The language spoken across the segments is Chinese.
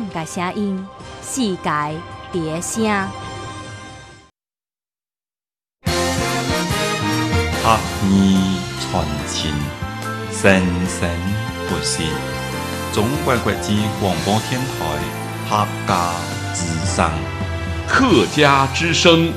港嘅声音，世界第声。 客语传情，生生不息。中国国际广播电台客家之声， 客家之声。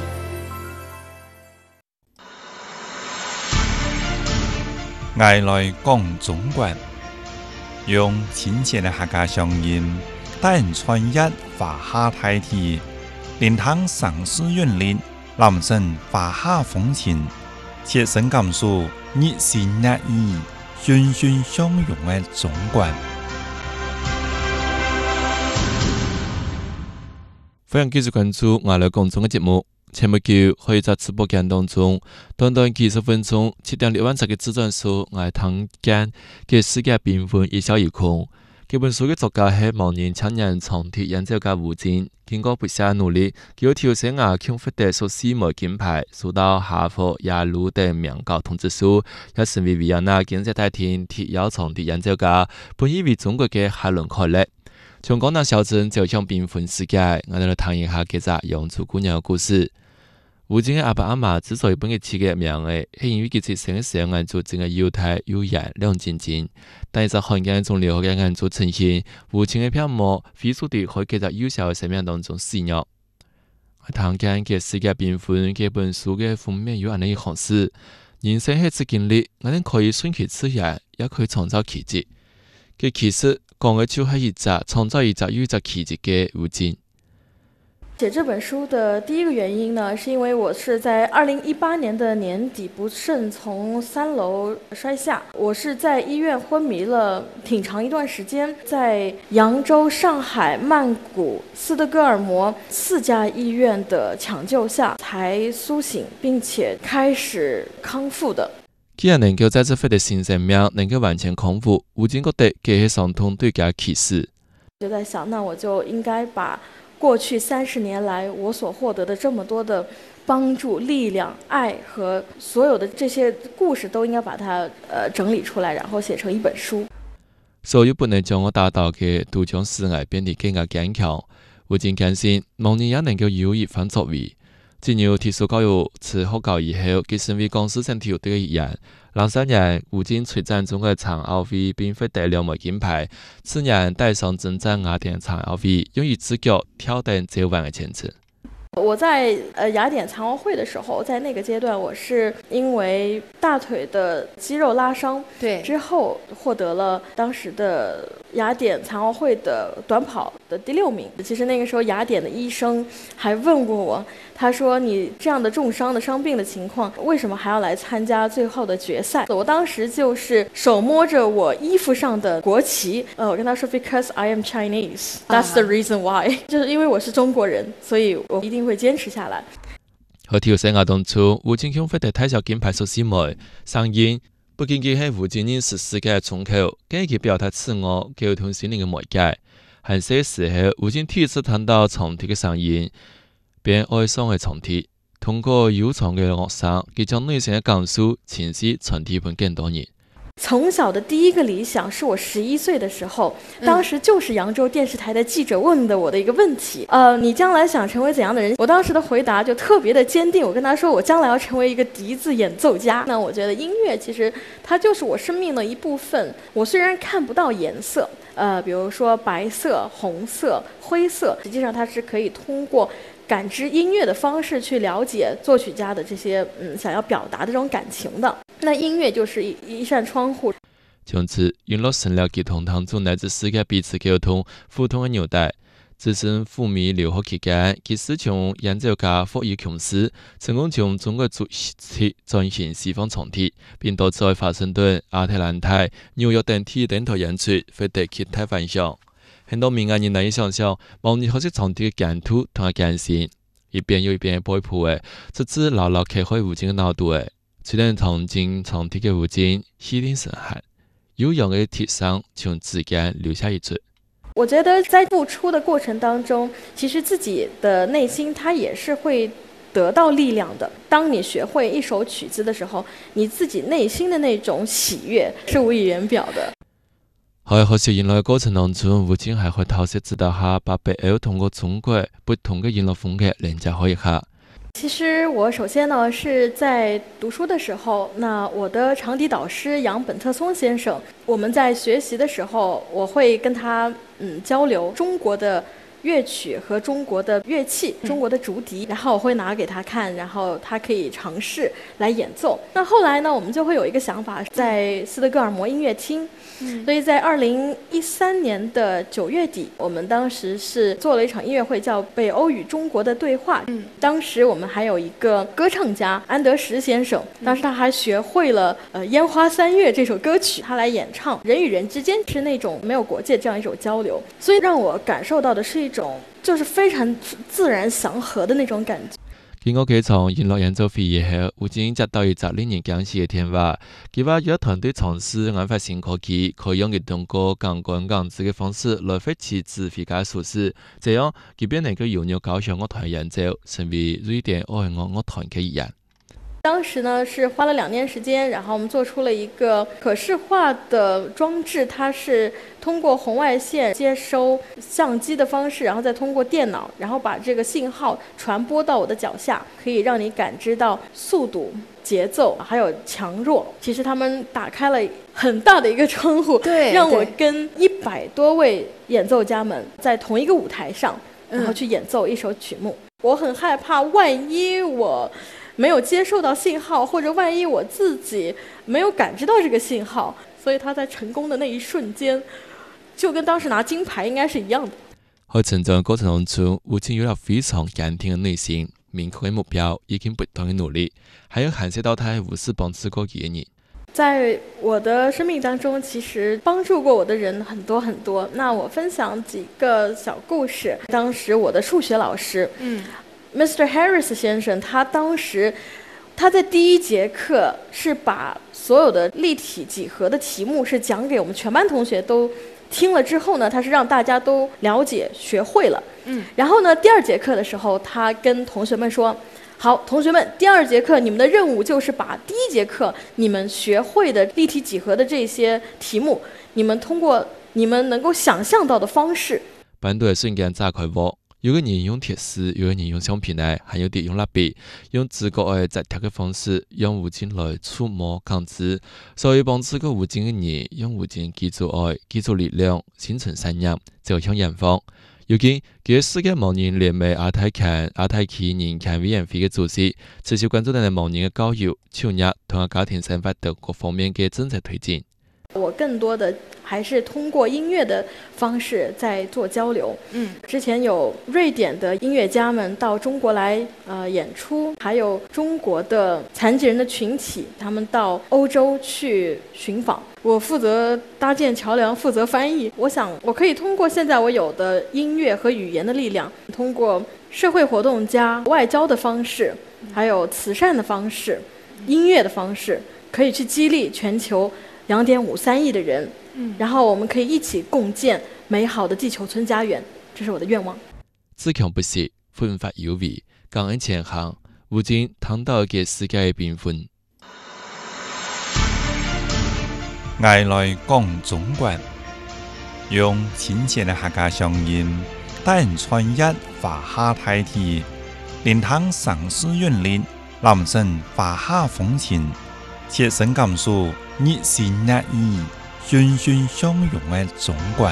爱来讲中国，用亲切的客家乡音，带人穿越华夏大地，聆听城市韵律，揽胜华夏风情，切身感受热情热意、欣欣相融的中国。 欢迎继续关注我来讲中的节目。前不久可以在直播间当中，短短几十分钟，7.6万字嘅自传书，我睇见嘅世界缤纷一笑一空。这本书嘅作家係某年青年長鐵研究家吳京，經過不懈努力，佢挑選亞強獲得數4枚金牌，受到哈佛、耶魯等名校通知書，也成為維也納經濟大廳鐵窯長鐵研究家，本以為中國嘅海倫凱勒。從廣東小鎮走向繽紛世界，我哋嚟談一下這個揚州姑娘嘅故事。吳京嘅阿爸阿媽之所以幫佢起個名嘅，係因為佢自細嘅時候眼做整個又大又圓亮晶晶，但係在環境中留嘅眼做呈現，吳京嘅屏幕飛速地喺佢個幼小嘅生命當中肆虐。我睇見佢世界繽紛嘅本書嘅封面有咁樣一行詩：人生係次經歷，我哋可以順其自然，也可以創造奇蹟。佢其實講嘅就係一隻創造一隻又一隻奇蹟嘅吳京。 写这本书的第一个原因呢，是因为我是在2018年的年底不慎从3楼摔下，我是在医院昏迷了挺长一段时间，在扬州、上海、曼谷、斯德哥尔摩4家医院的抢救下才苏醒，并且开始康复的。 既然能夠在這份的新生命能夠完全康復，吳京覺得這些傷痛對佢啟示。 就在想，那我就應該把過去30年來我所獲得的這麼多的幫助、力量、愛和所有的這些故事，都應該把它整理出來，然後寫成一本書。 所有不能將我打倒嘅，都將使我變得更加堅強。吳京堅信，某年也能夠有一番作為。進入體操教育次學校以後，佢成為廣西省體育隊嘅一員。03年，吳京出戰中國殘奧會並獲得2枚金牌。次年帶上征戰雅典殘奧會，用一隻腳跳登最彎嘅前程。 我在雅典殘奧會的時候，在那個階段，我是因為大腿的肌肉拉傷，對，之後獲得了當時的雅典殘奧會的短跑的第6名。其實那個時候雅典的醫生還問過我，他說你這樣的重傷的傷病的情況，為什麼還要來參加最後的決賽？我當時就是手摸着我衣服上的國旗，我跟他說 Because I am Chinese, that's the reason why， 就是因為我是中國人，所以我一定會堅持下來。 喺跳生涯當中，吳京強獲得體操金牌數4枚，上演不僅僅係吳京認識世界嘅窗口，更係佢表達自我、溝通心靈嘅媒介。喺這時候，吳京第一次聽到長笛嘅聲音，便愛上了長笛。通過悠長嘅樂聲，佢將內心嘅感受、情緒傳遞俾更多人。 從小的第一個理想是我11歲的時候，當時就是揚州電視台的記者問的我的一個問題，你將來想成為怎樣的人？我當時的回答就特別的堅定，我跟他說我將來要成為一個笛子演奏家。那我覺得音樂其實它就是我生命的一部分，我雖然看不到顏色，比如說白色、紅色、灰色，實際上它是可以通過感知音樂的方式去了解作曲家的這些想要表達的這種感情的。那音樂就是一扇窗戶。 從此，娛樂成了佢同當中來自世界彼此溝通、互通嘅紐帶。自身赴美留學期間，佢師從研究家霍爾瓊斯成功將中國作曲轉型西方長笛，並導致喺華盛頓、亞特蘭大、紐約等地電台演出，獲得極大反響。很多明眼人難以想象，某年學習長笛嘅艱途同埋艱辛，一遍又一遍背譜嘅，直至牢牢刻喺吳京嘅腦度嘅。雖然曾經長笛嘅吳京氣定神閒，悠揚嘅鐵聲從指尖流下一滴。 我覺得在付出的過程當中，其實自己的內心它也是會得到力量的。當你學會一首曲子的時候，你自己內心的那種喜悅是無以言表的。 在学习音乐的过程当中，吴京还会透析指导下，把北欧通过中国不同的音乐风格连结合一下。 其实我首先呢是在读书的时候，那我的长笛导师杨本特松先生，我们在学习的时候，我会跟他交流中国的乐曲和中国的乐器，中国的竹笛，然后我会拿给他看，然后他可以尝试来演奏。那后来呢，我们就会有一个想法，在斯德哥尔摩音乐厅，所以在2013年的9月底，我们当时是做了一场音乐会，叫《北欧与中国的对话》。当时我们还有一个歌唱家安德什先生，当时他还学会了《烟花三月》这首歌曲，他来演唱。人与人之间是那种没有国界这样一种交流，所以让我感受到的是一种就是非常自然祥和的那种感觉。 經過幾場音樂演奏會以後，吳京接到一則令人驚喜嘅電話，佢話有團隊嘗試研發新科技，可以用佢通過鋼管鋼制嘅方式來揮起指揮家數字，這樣佢便能夠融入交響樂團演奏，成為瑞典愛樂樂團嘅一員。 當時呢是花了2年時間，然後我們做出了一個可視化的裝置，它是通過紅外線接收相機的方式，然後再通過電腦，然後把這個信號傳播到我的腳下，可以讓你感知到速度、節奏還有強弱。其實他們打開了很大的一個窗戶，讓我跟100多位演奏家們在同一個舞台上，然後去演奏一首曲目。我很害怕，萬一我沒有接受到信號，或者萬一我自己沒有感知到這個信號，所以他在成功的那一瞬間，就跟當時拿金牌應該是一樣的。 喺成長嘅過程當中，吳京有了非常堅定嘅內心、明確嘅目標，已經不斷嘅努力，還有感謝到他係無私幫助過嘅人。 在我的生命當中，其實幫助過我的人很多很多。那我分享幾個小故事。當時我的數學老師Mr. Harris 先生，他當時他在第1節課是把所有的立體幾何的題目是講給我們全班同學都聽了之後呢，他是讓大家都了解學會了。然後呢，第2節課的時候，他跟同學們說，好，同學們，第2節課你們的任務就是把第1節課你們學會的立體幾何的這些題目，你們通過你們能夠想象到的方式。 班隊瞬間炸開鍋。有個人用鐵絲，有個人用橡皮泥，還有啲用蠟筆，用自覺嘅直貼嘅方式，用吳京來觸摸感知。所以幫助個吳京嘅人，用吳京記住愛，記住力量，心存信任，走向遠方。如今，佢係世界盲人聯盟亞太區人權委員會嘅主席，持續關注人哋盲人嘅教育、就業同家庭生活等各方面嘅政策推進。 我更多的還是通過音樂的方式在做交流。之前有瑞典的音樂家們到中國來演出，還有中國的殘疾人的群體，他們到歐洲去尋訪。我負責搭建橋樑，負責翻譯。我想我可以通過現在我有的音樂和語言的力量，通過社會活動家、外交的方式，還有慈善的方式、音樂的方式，可以去激勵全球2.53億的人，然後我們可以一起共建美好的地球村家園，這是我的願望。 自強不息，奮發有為，感恩前行，吳京睇到嘅世界嘅變幻。 愛來講中國，用親切的客家鄉音，帶人穿越華夏大地，連通城市韻律，攬勝華夏風情，切身感受熱情熱意、欣欣向榮嘅中國。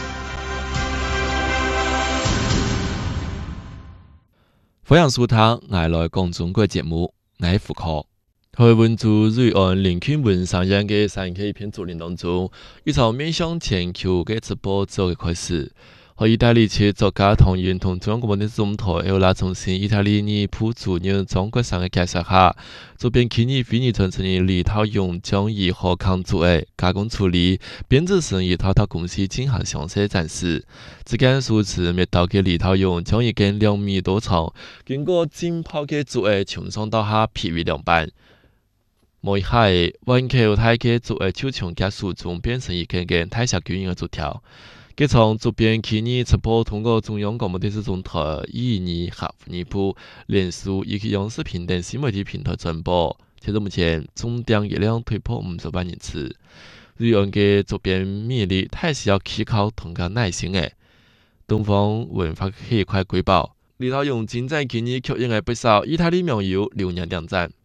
歡迎收聽愛來講中國節目，我係傅科。喺溫州瑞安林區文上映嘅3K 片作品當中，一場面向全球嘅直播做嘅開始。喺意大利籍作家唐彥同中央廣播電視總台有啦重新意大利語譜主任中國上嘅介紹下，這邊去年非遺傳承人李濤用將以河康組嘅加工處理編製成一套公司進行詳細展示。只間數次滅到嘅李濤用將一根2米多長，經過浸泡嘅組嘅從上到下劈為2半。某一下環球大嘅組嘅就從加速中變成一根根太小巨型嘅竹條。佢從這邊去年直播通過中央廣播電視總台112客戶日報、臉書以及央視頻等新媒體平台轉播，截至目前總點閱量突破50萬人次。 瑞安嘅主编魅力太需要思考同加耐心嘅。東方文化氣塊瑰寶，里頭用精湛技藝吸引嘅不少意大利名友留念點讚。